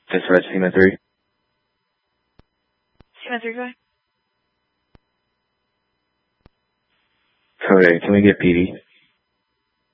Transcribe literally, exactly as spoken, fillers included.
Dispatch SEMA three. SEMA three, go ahead. Code eight, can we get P D?